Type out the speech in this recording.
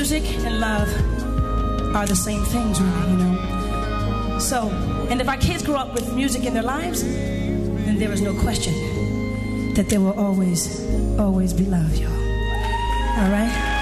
music and love are the same things, really, you know. So, and if our kids grow up with music in their lives, then there is no question that there will always be love, y'all. All right?